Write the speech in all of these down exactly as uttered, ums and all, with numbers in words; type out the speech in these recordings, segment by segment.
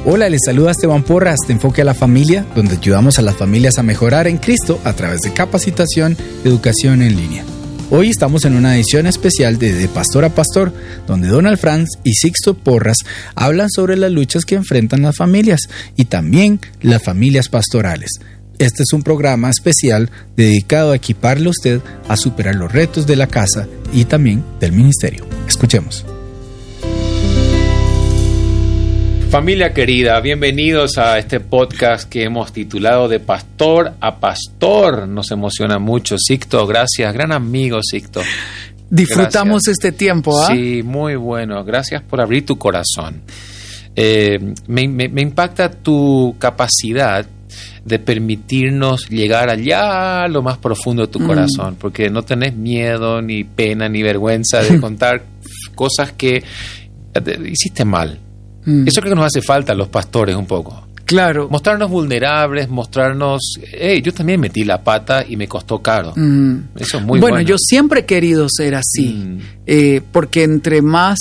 Hola, les saluda Esteban Porras de Enfoque a la Familia, donde ayudamos a las familias a mejorar en Cristo a través de capacitación y educación en línea. Hoy estamos en una edición especial de De Pastor a Pastor, donde Donald Franz y Sixto Porras hablan sobre las luchas que enfrentan las familias y también las familias pastorales. Este es un programa especial dedicado a equiparle a usted a superar los retos de la casa y también del ministerio. Escuchemos. Familia querida, bienvenidos a este podcast que hemos titulado De Pastor a Pastor. Nos emociona mucho, Sixto, gracias, gran amigo Sixto. Disfrutamos gracias. Este tiempo, ¿ah? ¿eh? Sí, muy bueno, gracias por abrir tu corazón. Eh, me, me, me impacta tu capacidad de permitirnos llegar allá a lo más profundo de tu mm. corazón, porque no tenés miedo, ni pena, ni vergüenza de contar cosas que hiciste mal. Mm. Eso creo que nos hace falta a los pastores un poco. Claro. Mostrarnos vulnerables, mostrarnos, hey, yo también metí la pata y me costó caro. Mm. Eso es muy bueno. bueno. Yo siempre he querido ser así, mm. eh, porque entre más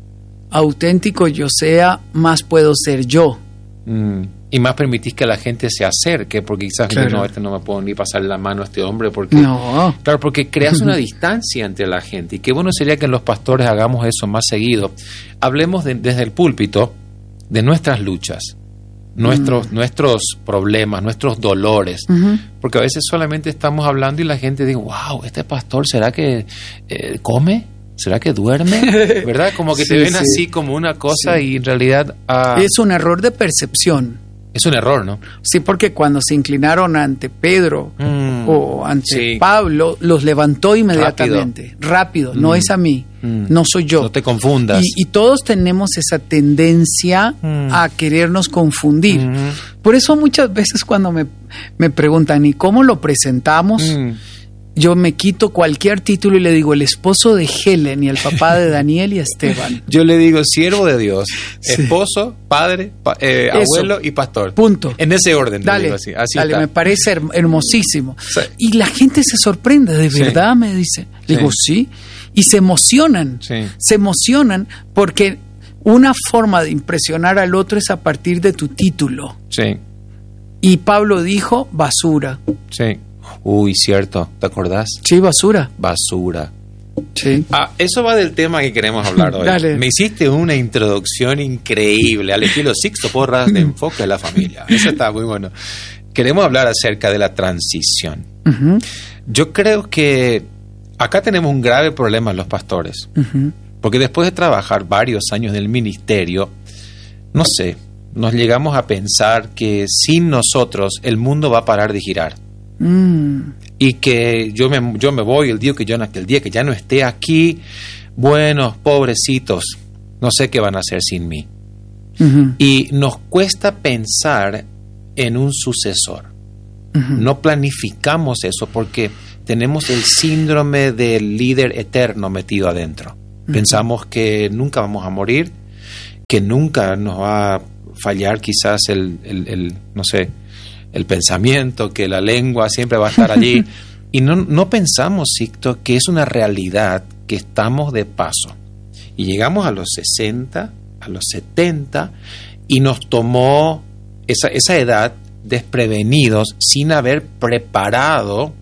auténtico yo sea, más puedo ser yo. Mm. Y más permitís que la gente se acerque, porque quizás claro. no, este no me puedo ni pasar la mano a este hombre, porque no. claro, porque creas una distancia entre la gente. Y qué bueno sería que los pastores hagamos eso más seguido. Hablemos de, desde el púlpito de nuestras luchas, nuestros, mm. nuestros problemas, nuestros dolores, uh-huh. porque a veces solamente estamos hablando y la gente dice, wow, este pastor, ¿será que eh, come? ¿Será que duerme? ¿Verdad? Como que sí, te ven sí. así como una cosa sí. y en realidad... Uh, es un error de percepción. Es un error, ¿no? Sí, porque cuando se inclinaron ante Pedro mm, o ante sí. Pablo, los levantó inmediatamente. Rápido, Rápido. Mm. no es a mí, mm. no soy yo. No te confundas. Y, y todos tenemos esa tendencia mm. a querernos confundir. Mm. Por eso muchas veces cuando me, me preguntan, ¿y cómo lo presentamos? Mm. Yo me quito cualquier título y le digo el esposo de Helen y el papá de Daniel y Esteban. Yo le digo siervo de Dios, sí. esposo, padre, pa, eh, abuelo y pastor. Punto. En ese orden. Dale, digo así. Así dale, está. Me parece hermosísimo. Sí. Y la gente se sorprende, ¿de verdad? Sí. Me dice. Le digo, sí. sí. Y se emocionan. Sí. Se emocionan porque una forma de impresionar al otro es a partir de tu título. Sí. Y Pablo dijo, basura. Sí. Uy, cierto, ¿te acordás? Sí, basura. Basura. Sí. Ah, eso va del tema que queremos hablar hoy. Dale. Me hiciste una introducción increíble al estilo Sixto Porras de Enfoque a la Familia. Eso está muy bueno. Queremos hablar acerca de la transición. Uh-huh. Yo creo que acá tenemos un grave problema los pastores. Uh-huh. Porque después de trabajar varios años en el ministerio, no sé, nos llegamos a pensar que sin nosotros el mundo va a parar de girar. Mm. Y que yo me, yo me voy el día que yo el día que ya no esté aquí, bueno, pobrecitos, no sé qué van a hacer sin mí. Uh-huh. Y nos cuesta pensar en un sucesor. Uh-huh. No planificamos eso porque tenemos el síndrome del líder eterno metido adentro. Uh-huh. Pensamos que nunca vamos a morir, que nunca nos va a fallar quizás el, el, el no sé, el pensamiento, que la lengua siempre va a estar allí. Y no, no pensamos, Sixto, que es una realidad que estamos de paso. Y llegamos a los sesenta, a los setenta, y nos tomó esa, esa edad desprevenidos, sin haber preparado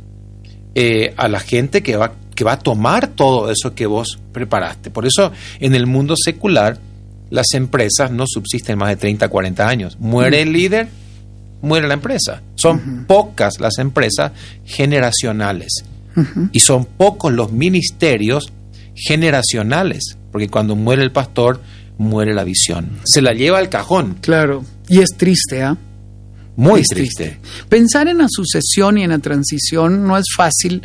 eh, a la gente que va, que va a tomar todo eso que vos preparaste. Por eso, en el mundo secular, las empresas no subsisten más de treinta, cuarenta años. Muere el líder, muere la empresa. Son uh-huh. pocas las empresas generacionales. Uh-huh. Y son pocos los ministerios generacionales. Porque cuando muere el pastor, muere la visión. Se la lleva al cajón. Claro. Y es triste, ¿ah? ¿eh? Muy triste. triste. Pensar en la sucesión y en la transición no es fácil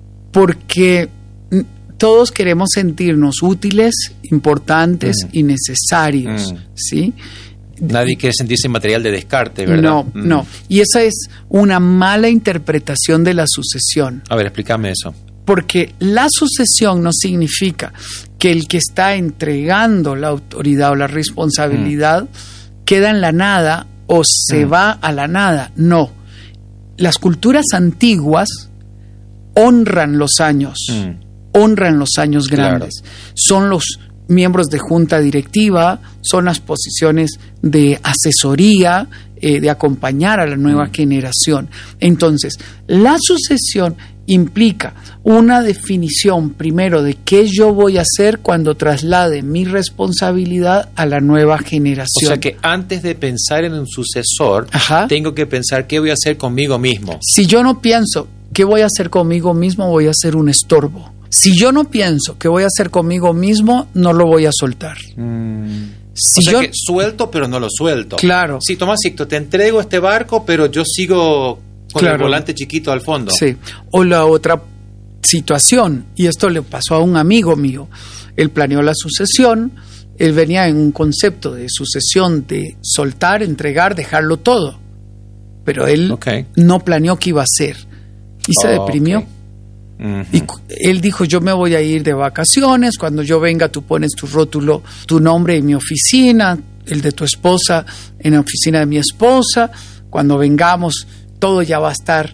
porque todos queremos sentirnos útiles, importantes mm. y necesarios, mm. ¿sí? Nadie quiere sentirse material de descarte, ¿verdad? No, mm. no. Y esa es una mala interpretación de la sucesión. A ver, explícame eso. Porque la sucesión no significa que el que está entregando la autoridad o la responsabilidad mm. queda en la nada o se mm. va a la nada. No. Las culturas antiguas honran los años, mm. honran los años grandes. Claro. Son los miembros de junta directiva, son las posiciones de asesoría, eh, de acompañar a la nueva mm. generación. Entonces, la sucesión implica una definición primero de qué yo voy a hacer cuando traslade mi responsabilidad a la nueva generación. O sea que antes de pensar en un sucesor, Ajá. tengo que pensar qué voy a hacer conmigo mismo. Si yo no pienso qué voy a hacer conmigo mismo, voy a ser un estorbo. Si yo no pienso qué voy a hacer conmigo mismo, no lo voy a soltar. Mm. Si o sea yo... que suelto, pero no lo suelto. Claro. Sí, Tomásito, te entrego este barco, pero yo sigo con claro. el volante chiquito al fondo. Sí. O la otra situación, y esto le pasó a un amigo mío. Él planeó la sucesión, él venía en un concepto de sucesión de soltar, entregar, dejarlo todo. Pero él okay. no planeó qué iba a hacer. Y se oh, deprimió. Okay. Uh-huh. Y él dijo, yo me voy a ir de vacaciones, cuando yo venga tú pones tu rótulo, tu nombre en mi oficina, el de tu esposa en la oficina de mi esposa, cuando vengamos todo ya va a estar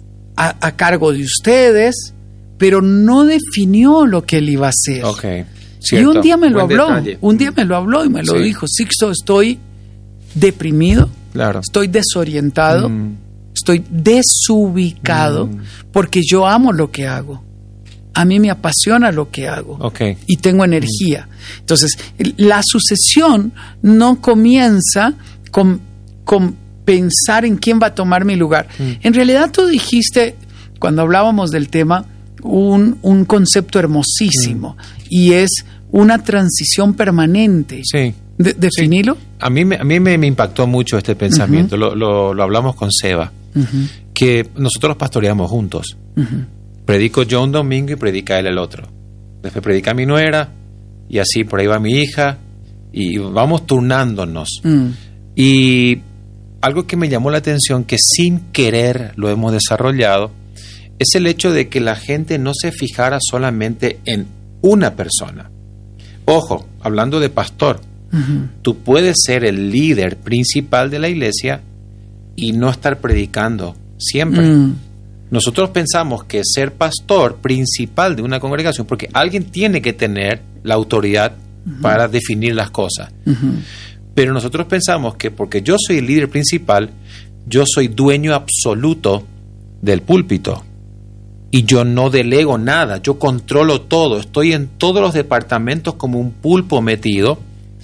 a, a cargo de ustedes, pero no definió lo que él iba a hacer. Okay. Y un día me lo Buen habló, detalle. un día me lo habló y me lo sí. dijo, Sixto, estoy deprimido, claro. estoy desorientado, mm. estoy desubicado mm. porque yo amo lo que hago. A mí me apasiona lo que hago okay. y tengo energía. Entonces, la sucesión no comienza con, con pensar en quién va a tomar mi lugar. Mm. En realidad tú dijiste, cuando hablábamos del tema, un, un concepto hermosísimo mm. y es una transición permanente. Sí. De, ¿Definilo? Sí. A mí, me, a mí me, me impactó mucho este pensamiento. Uh-huh. lo, lo, lo hablamos con Seba, uh-huh. que nosotros pastoreamos juntos. Uh-huh. Predico yo un domingo y predica él el otro. Después predica mi nuera y así por ahí va mi hija y vamos turnándonos. Mm. Y algo que me llamó la atención, que sin querer lo hemos desarrollado, es el hecho de que la gente no se fijara solamente en una persona. Ojo, hablando de pastor, uh-huh. tú puedes ser el líder principal de la iglesia y no estar predicando siempre. Mm. Nosotros pensamos que ser pastor principal de una congregación, porque alguien tiene que tener la autoridad uh-huh. para definir las cosas. Uh-huh. Pero nosotros pensamos que porque yo soy el líder principal, yo soy dueño absoluto del púlpito. Y yo no delego nada, yo controlo todo, estoy en todos los departamentos como un pulpo metido.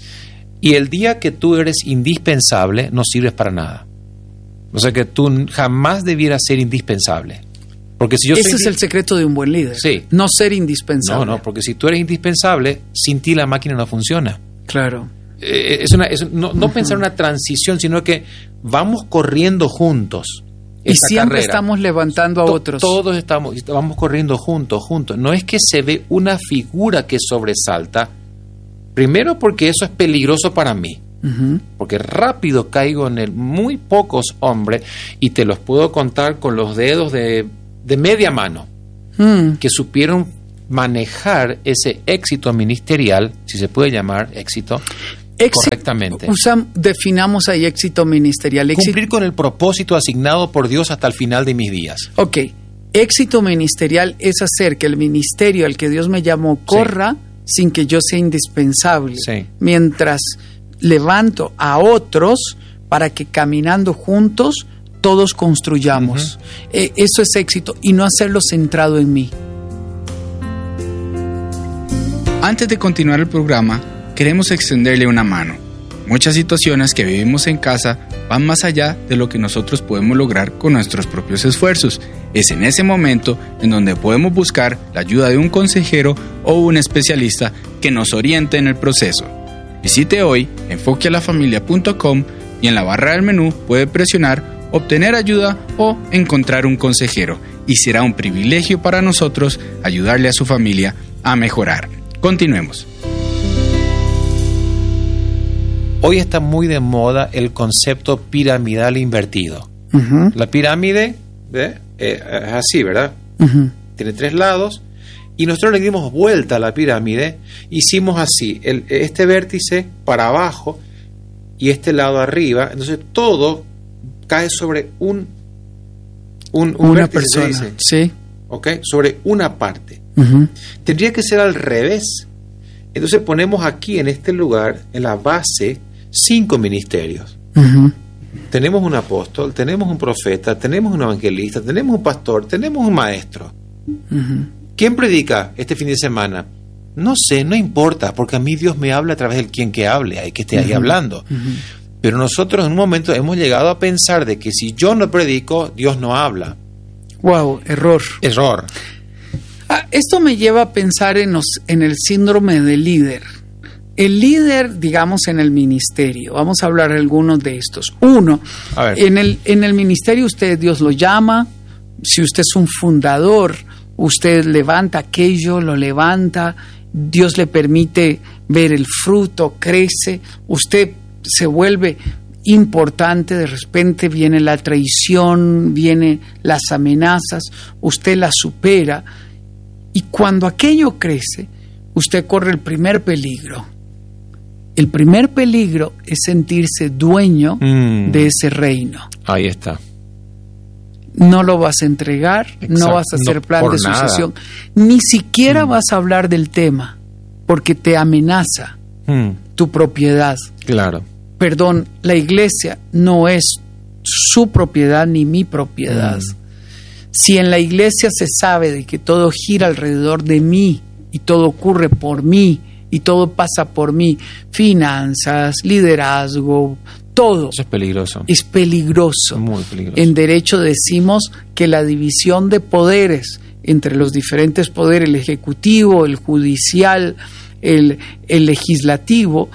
Y el día que tú eres indispensable, no sirves para nada. O sea que tú jamás debieras ser indispensable. Porque si yo Ese soy es el secreto de un buen líder. Sí. No ser indispensable. No, no, porque si tú eres indispensable, sin ti la máquina no funciona. Claro. Eh, es una, es, no no uh-huh. pensar una transición, sino que vamos corriendo juntos. Y siempre carrera. estamos levantando a to- otros. Todos estamos, vamos corriendo juntos, juntos. No es que se ve una figura que sobresalta. Primero porque eso es peligroso para mí. Uh-huh. Porque rápido caigo en el muy pocos hombres, y te los puedo contar con los dedos de, de media mano, uh-huh. que supieron manejar ese éxito ministerial, si se puede llamar éxito, Exi- correctamente. Usam, definamos ahí éxito ministerial. Éxito, cumplir con el propósito asignado por Dios hasta el final de mis días. Ok, éxito ministerial es hacer que el ministerio al que Dios me llamó corra sí. sin que yo sea indispensable, sí. mientras levanto a otros para que caminando juntos todos construyamos. Uh-huh. Eh, eso es éxito, y no hacerlo centrado en mí. Antes de continuar el programa, queremos extenderle una mano. Muchas situaciones que vivimos en casa van más allá de lo que nosotros podemos lograr con nuestros propios esfuerzos. Es en ese momento en donde podemos buscar la ayuda de un consejero o un especialista que nos oriente en el proceso. Visite hoy enfoque a la familia punto com y en la barra del menú puede presionar obtener ayuda o encontrar un consejero, y será un privilegio para nosotros ayudarle a su familia a mejorar. Continuemos. Hoy está muy de moda el concepto piramidal invertido. Uh-huh. La pirámide ¿eh? Eh, es así, ¿verdad? Uh-huh. Tiene tres lados. Y nosotros le dimos vuelta a la pirámide, hicimos así, el, este vértice para abajo y este lado arriba, entonces todo cae sobre un, un, un una vértice, persona, se dice, sí, ¿okay? Sobre una parte. uh-huh. Tendría que ser al revés. Entonces ponemos aquí en este lugar, en la base, cinco ministerios. Uh-huh. Tenemos un apóstol, tenemos un profeta, tenemos un evangelista, tenemos un pastor, tenemos un maestro. Uh-huh. ¿Quién predica este fin de semana? No sé, no importa, porque a mí Dios me habla a través del quien que hable, hay que esté ahí uh-huh. hablando. Uh-huh. Pero nosotros en un momento hemos llegado a pensar de que si yo no predico, Dios no habla. Wow, error. Error. Ah, esto me lleva a pensar en, los, en el síndrome del líder. El líder, digamos, en el ministerio. Vamos a hablar de algunos de estos. Uno, a ver. En, el, en el ministerio usted, Dios lo llama. Si usted es un fundador, usted levanta aquello, lo levanta. Dios le permite ver el fruto, crece. Usted se vuelve importante, de repente viene la traición, vienen las amenazas, usted las supera. Y cuando aquello crece, usted corre el primer peligro. El primer peligro es sentirse dueño mm. de ese reino. Ahí está. No lo vas a entregar, exacto. No vas a hacer no, plan de sucesión. Nada. Ni siquiera mm. vas a hablar del tema, porque te amenaza mm. tu propiedad. Claro. Perdón, la iglesia no es su propiedad ni mi propiedad. Mm. Si en la iglesia se sabe de que todo gira alrededor de mí y todo ocurre por mí y todo pasa por mí, finanzas, liderazgo, todo. Eso es peligroso. Es peligroso. Muy peligroso. En derecho decimos que la división de poderes entre los diferentes poderes, el ejecutivo, el judicial, el, el legislativo,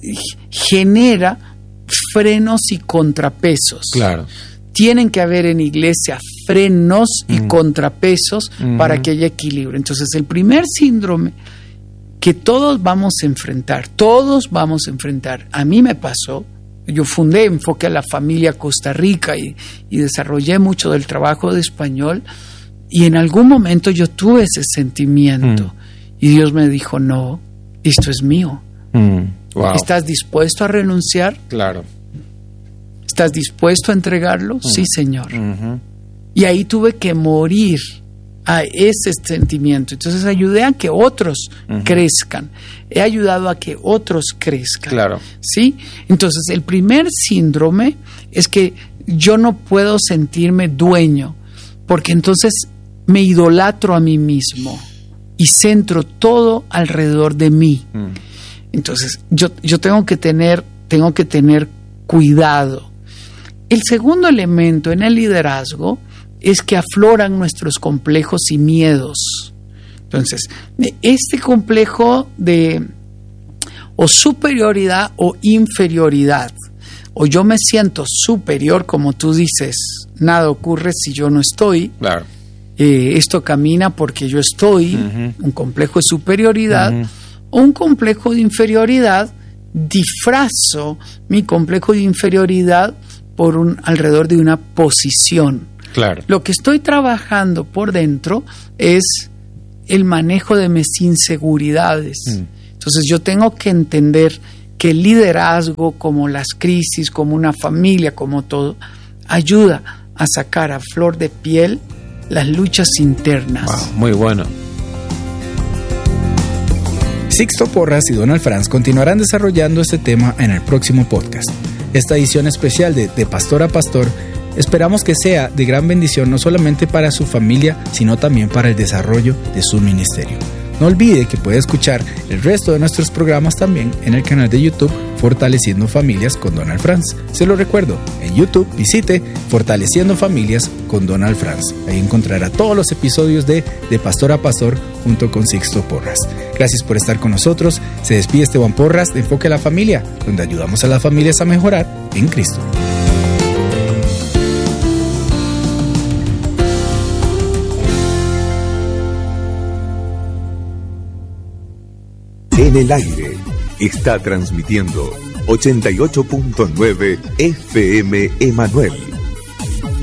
genera frenos y contrapesos. Claro. Tienen que haber en iglesia frenos y mm. contrapesos mm. para que haya equilibrio. Entonces, el primer síndrome que todos vamos a enfrentar, todos vamos a enfrentar, a mí me pasó, yo fundé Enfoque a la Familia Costa Rica y, y desarrollé mucho del trabajo de español, y en algún momento yo tuve ese sentimiento mm. y Dios me dijo, no, esto es mío. Mm. Wow. ¿Estás dispuesto a renunciar? Claro. ¿Estás dispuesto a entregarlo? Mm. Sí, Señor. Uh-huh. Y ahí tuve que morir a ese sentimiento. Entonces ayudé a que otros uh-huh. crezcan. He ayudado a que otros crezcan. Claro. ¿Sí? Entonces el primer síndrome es que yo no puedo sentirme dueño, porque entonces me idolatro a mí mismo y centro todo alrededor de mí. Mm. Entonces yo, yo tengo que tener, tengo que tener cuidado. El segundo elemento en el liderazgo es que afloran nuestros complejos y miedos. Entonces, este complejo de o superioridad o inferioridad, o yo me siento superior, como tú dices, nada ocurre si yo no estoy. Claro. Eh, esto camina porque yo estoy, uh-huh. un complejo de superioridad, uh-huh. o un complejo de inferioridad. Disfrazo mi complejo de inferioridad por un alrededor de una posición. Claro. Lo que estoy trabajando por dentro es el manejo de mis inseguridades. Mm. Entonces yo tengo que entender que el liderazgo, como las crisis, como una familia, como todo, ayuda a sacar a flor de piel las luchas internas. Wow, muy bueno. Sixto Porras y Donald Franz continuarán desarrollando este tema en el próximo podcast. Esta edición especial de De Pastor a Pastor esperamos que sea de gran bendición no solamente para su familia, sino también para el desarrollo de su ministerio. No olvide que puede escuchar el resto de nuestros programas también en el canal de YouTube Fortaleciendo Familias con Donald Franz. Se lo recuerdo, en YouTube visite Fortaleciendo Familias con Donald Franz. Ahí encontrará todos los episodios de De Pastor a Pastor junto con Sixto Porras. Gracias por estar con nosotros. Se despide Esteban Porras de Enfoque a la Familia, donde ayudamos a las familias a mejorar en Cristo. En el aire está transmitiendo ochenta y ocho punto nueve F M Emanuel.